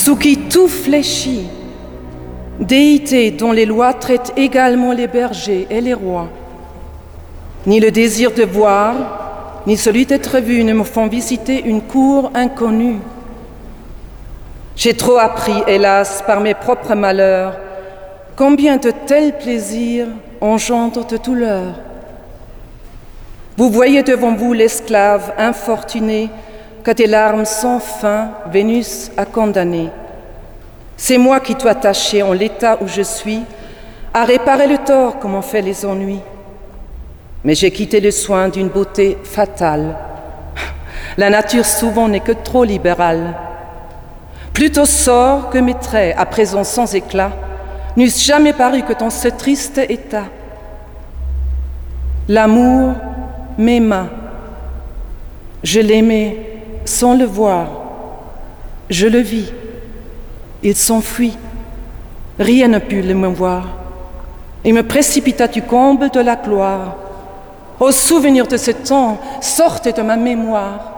sous qui tout fléchit, déité dont les lois traitent également les bergers et les rois. Ni le désir de voir, ni celui d'être vu ne me font visiter une cour inconnue. J'ai trop appris, hélas, par mes propres malheurs, combien de tels plaisirs engendrent de douleur. Vous voyez devant vous l'esclave infortuné que des larmes sans fin Vénus a condamné. C'est moi qui dois tâcher, en l'état où je suis, à réparer le tort que m'ont fait les ennuis. Mais j'ai quitté le soin d'une beauté fatale. La nature souvent n'est que trop libérale. Plutôt sort que mes traits, à présent sans éclat, n'eussent jamais paru que dans ce triste état. L'amour m'aima. Je l'aimais sans le voir. Je le vis. Il s'enfuit. Rien ne put le mouvoir. Il me précipita du comble de la gloire. Au souvenir de ce temps, sortez de ma mémoire.